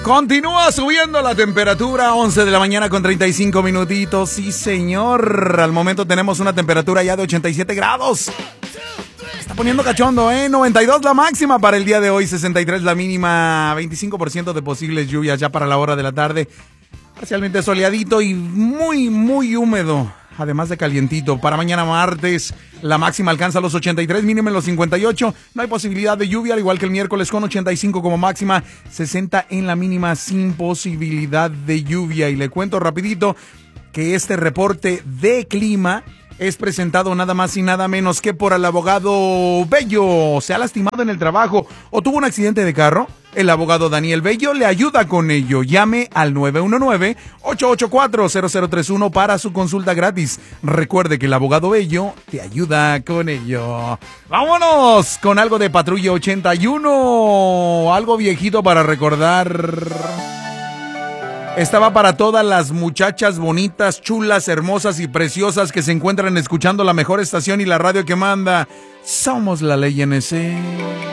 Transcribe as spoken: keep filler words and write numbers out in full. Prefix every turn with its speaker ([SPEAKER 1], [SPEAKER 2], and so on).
[SPEAKER 1] Continúa subiendo la temperatura, once de la mañana con treinta y cinco minutitos. Sí, señor. Al momento tenemos una temperatura ya de ochenta y siete grados. Está poniendo cachondo, ¿eh? noventa y dos la máxima para el día de hoy, sesenta y tres la mínima, veinticinco por ciento de posibles lluvias ya para la hora de la tarde. Parcialmente soleadito y muy, muy húmedo. Además de calientito. Para mañana martes, la máxima alcanza los ochenta y tres, mínima en los cincuenta y ocho. No hay posibilidad de lluvia, al igual que el miércoles con ochenta y cinco como máxima, sesenta en la mínima sin posibilidad de lluvia. Y le cuento rapidito que este reporte de clima es presentado nada más y nada menos que por el abogado Bello. ¿Se ha lastimado en el trabajo o tuvo un accidente de carro? El abogado Daniel Bello le ayuda con ello. Llame al nueve uno nueve, ocho ocho cuatro, cero cero tres uno para su consulta gratis. Recuerde que el abogado Bello te ayuda con ello. ¡Vámonos! Con algo de Patrulla ochenta y uno. Algo viejito para recordar. Estaba para todas las muchachas bonitas, chulas, hermosas y preciosas que se encuentran escuchando la mejor estación y la radio que manda. Somos la Ley N C.